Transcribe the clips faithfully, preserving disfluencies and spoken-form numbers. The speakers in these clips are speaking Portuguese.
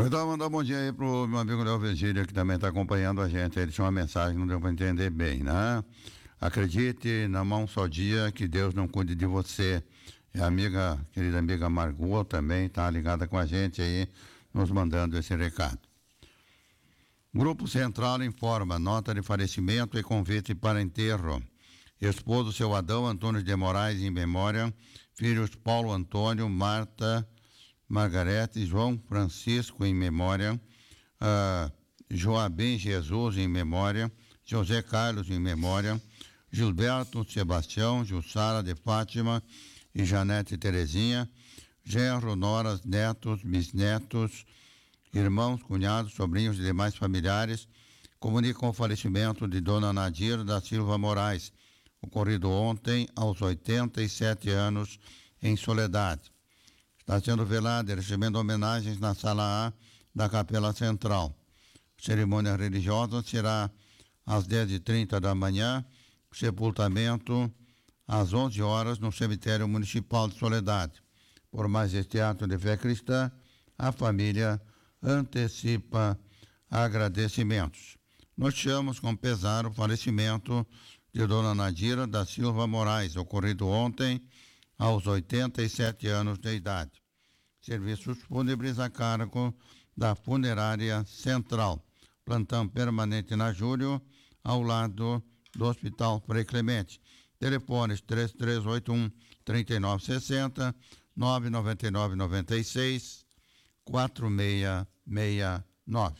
Então, mandar um bom dia aí pro meu amigo Léo Virgílio, que também está acompanhando a gente. Ele tinha uma mensagem, não deu para entender bem, né? Acredite na mão só dia que Deus não cuide de você. E a amiga, querida amiga Margot também está ligada com a gente aí, nos mandando esse recado. Grupo Central informa, nota de falecimento e convite para enterro. Esposo seu Adão Antônio de Moraes em memória, filhos Paulo Antônio, Marta, Margarete, João Francisco em memória, uh, Joabim Jesus em memória, José Carlos em memória, Gilberto Sebastião, Jussara de Fátima e Janete Terezinha, genro, noras, netos, bisnetos, irmãos, cunhados, sobrinhos e demais familiares, comunicam o falecimento de Dona Nadir da Silva Moraes, ocorrido ontem aos oitenta e sete anos em Soledade. Está sendo velada e recebendo homenagens na sala A da Capela Central. A cerimônia religiosa será às dez e trinta da manhã, sepultamento às onze horas no cemitério municipal de Soledade. Por mais este ato de fé cristã, a família antecipa agradecimentos. Noticiamos com pesar o falecimento de Dona Nadira da Silva Moraes, ocorrido ontem aos oitenta e sete anos de idade. Serviços fúnebres a cargo da Funerária Central. Plantão permanente na Júlio, ao lado do Hospital Frei Clemente. Telefones três três oito um, três nove seis zero, nove nove nove nove seis, quatro seis seis nove.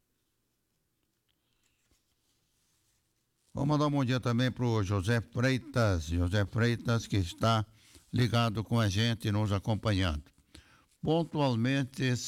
Vou mandar um bom dia também para o José Freitas, José Freitas que está ligado com a gente, nos acompanhando. Pontualmente